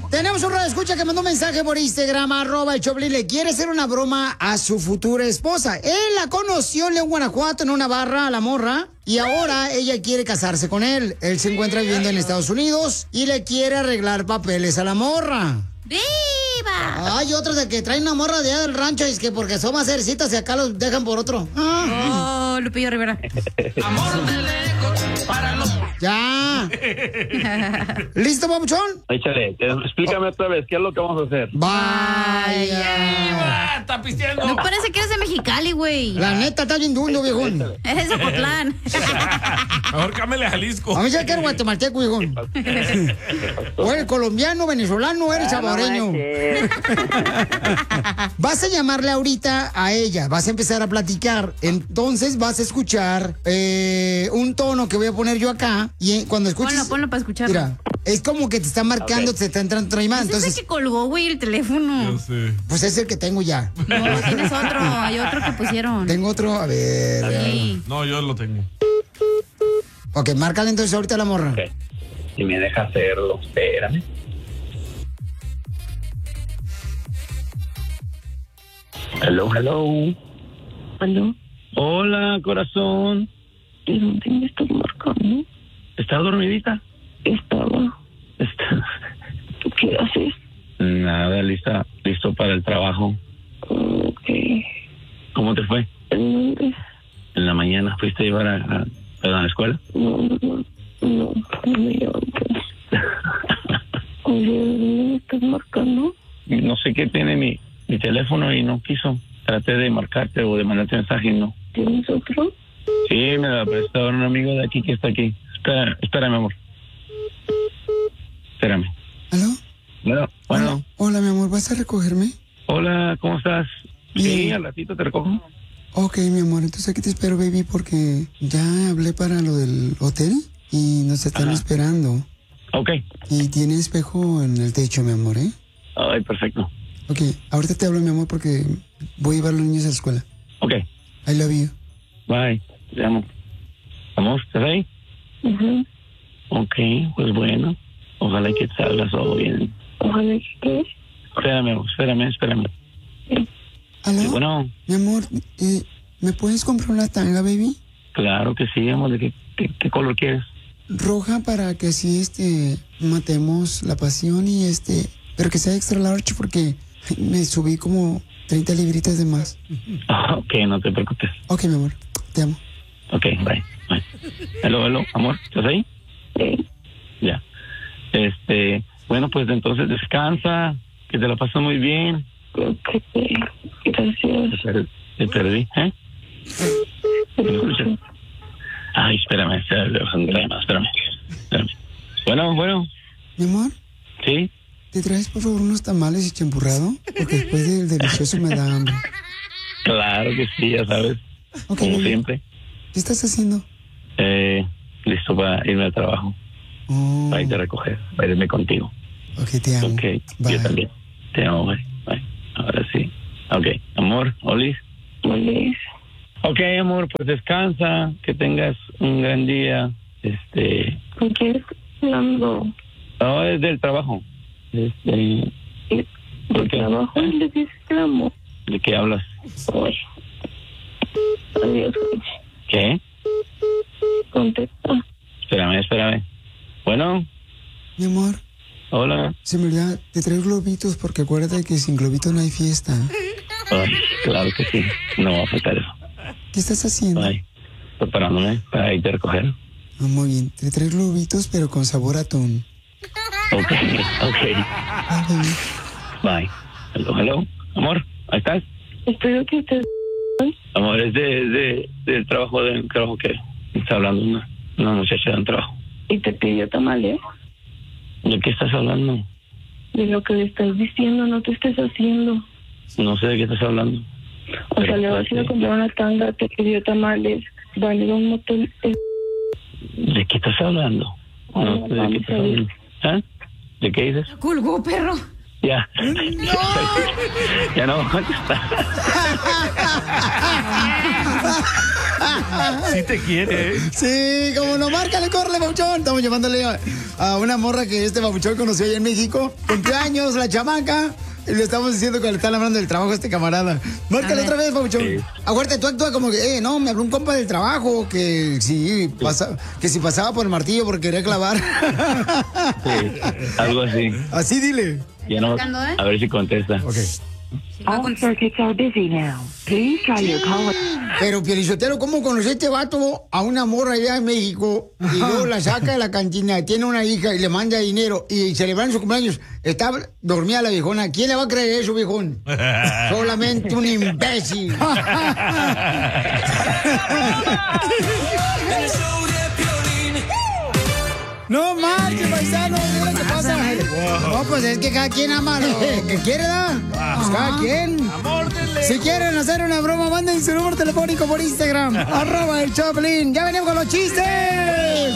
Tenemos un radioescucha que mandó un mensaje por Instagram, @el Choplin. Le quiere hacer una broma a su futura esposa. Él la conoció en León, Guanajuato, en una barra, a la morra. Y ahora ella quiere casarse con él. Él se encuentra viviendo en Estados Unidos y le quiere arreglar papeles a la morra. ¡Viva! Hay otros de que traen una morra de allá del rancho y es que porque son más cercitas y acá los dejan por otro. Oh, Lupillo Rivera. Amor de lejos para los... Ya. ¿Listo, papuchón? Échale, explícame otra vez, ¿qué es lo que vamos a hacer? Vaya. ¡Está pisteando! No parece que eres de Mexicali, güey. La neta, está bien duro, viejón. Eres de Ocotlán. Mejor cámele a Jalisco. A mí ya que eres guatemalteco, viejón. O eres colombiano, venezolano, eres saboreño. Vas a llamarle ahorita a ella, vas a empezar a platicar. Entonces vas a escuchar un tono que voy a poner yo acá. Y cuando escuches... Ponlo para escucharlo. Mira, es como que te está marcando, te está entrando otra llamada. Entonces... Entonces, que colgó, güey, el teléfono. Yo sé. pues es el que tengo ya. No, tienes otro. Hay otro que pusieron. Tengo otro, a ver. Sí. No, yo lo tengo. Ok, márcale entonces ahorita a la morra. Ok. Si me deja hacerlo, espérame. Hello, hello. ¿Aló? Hola, corazón. ¿De dónde me estás marcando? ¿Estás dormidita? Estaba. ¿Qué haces? Nada, listo para el trabajo. Ok. ¿Cómo te fue? ¿En dónde? En la mañana fuiste a llevar a la escuela. No me llevan pues. Oye, ¿de dónde me estás marcando? No sé qué tiene mi teléfono y no quiso. Traté de marcarte o de mandarte mensaje y no. ¿Tienes otro? Sí, me la prestó un amigo de aquí que está aquí. Espérame, amor. Espérame. ¿Aló? Bueno. Hola, mi amor, ¿vas a recogerme? Hola, ¿cómo estás? Sí, Bien. al ratito te recojo. Ok, mi amor, entonces aquí te espero, baby, porque ya hablé para lo del hotel y nos están esperando. Ok. Y tiene espejo en el techo, mi amor, ¿eh? Ay, perfecto. Ok, ahorita te hablo, mi amor, porque voy a llevar a los niños a la escuela. Ok. I love you. Bye. Te amo. Amor, ¿estás ahí? Ajá. Ok, pues bueno. Ojalá que te salgas todo bien. Ojalá que... Espérame, amor, espérame. ¿Aló? Sí, bueno, Mi amor, ¿me puedes comprar una tanga, baby? claro que sí, amor. ¿De qué color quieres? Roja para que así, matemos la pasión y pero que sea extra large porque me subí como 30 libritas de más. Ok, no te preocupes. Ok, mi amor, te amo. Ok, bye. Hello, amor, ¿estás ahí? Sí. Ya. Bueno, pues entonces descansa, que te la pasas muy bien. Ok. Gracias. Te perdí, ¿eh? ¿Me escuchas? Ay, espérame. Bueno. Mi amor, ¿Sí? ¿te traes por favor unos tamales y champurrado? Porque después del delicioso me da hambre. Claro que sí, ya sabes. Ok, Como baby. siempre. ¿Qué estás haciendo? Listo para irme al trabajo. Oh, Para irte a recoger, para irme contigo. ok, te amo. Ok, Bye. yo también. Te amo, bye. Ahora sí. Ok, amor, Olis. Olis. Ok, amor, pues descansa, que tengas un gran día. ¿Con quién estás hablando? No, es del trabajo. ¿De ¿Por qué? trabajo le dices que amo? ¿De qué hablas? Ay. Adiós. ¿Qué? Contesta. Espérame. Bueno, Mi amor, hola. se me olvida, te traigo globitos porque acuérdate que sin globitos no hay fiesta. Ay, claro que sí. No va a faltar eso. ¿Qué estás haciendo? Bye. Preparándome para irte a recoger. Ah, muy bien, te traigo globitos pero con sabor a atún. Ok. Ay, baby. Bye. Hello. Amor, ¿ahí estás? Espero que estés... Amor, es del trabajo que está hablando una muchacha de un trabajo. Y te pidió tamales. ¿De qué estás hablando? De lo que le estás diciendo, no te estés haciendo. No sé de qué estás hablando. O sea, le vas a ir a comprar una tanga, te pidió tamales, van a ir a un motel. ¿De qué estás hablando? No sé de qué estás hablando. ¿Ah? ¿De qué dices? Colgó, perro. Ya. Ya no voy a contestar. Sí te quiere. Sí, como no, márcale, córrele, Papuchón. Estamos llamándole a una morra que este Papuchón conoció allá en México. Cumpleaños, la chamaca. Y le estamos diciendo que le están hablando del trabajo a este camarada. Márcale otra vez, Papuchón. Sí. Acuérdate, tú actúas como que, no, me habló un compa del trabajo que si pasaba por el martillo porque quería clavar. Sí, algo así. Así dile. Ya no, Marcando, ¿eh? a ver si contesta. Ok. All circuits are busy now. Please try your call. Pero, Pielichotero, ¿cómo conoció este vato a una morra allá en México? Y luego la saca de la cantina, tiene una hija y le manda dinero y celebran su cumpleaños. Está dormida la viejona. ¿Quién le va a creer eso, viejón? Solamente un imbécil. No marches, paisano, mira lo que pasa. No, pues es que cada quien ama lo que quiere, ¿da? Pues cada quien. Amor del lejos. Si quieren hacer una broma, manden su número telefónico por Instagram. @el Choplin. Ya venimos con los chistes.